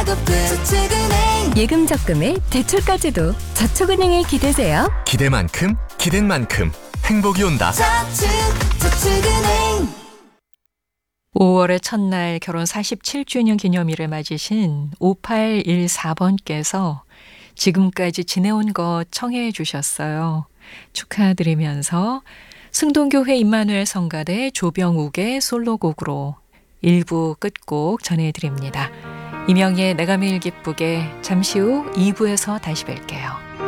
저축은행. 예금 적금에 대출까지도 저축은행에 기대세요. 기대만큼 기댄 만큼 행복이 온다. 저축은행. 5월의 첫날 결혼 47주년 기념일을 맞으신 5814번께서 지금까지 지내온 것 청해 주셨어요. 축하드리면서 승동교회 임마누엘 성가대 조병욱의 솔로곡으로 1부 끝곡 전해드립니다. 이명희의 내가 매일 기쁘게 잠시 후 2부에서 다시 뵐게요.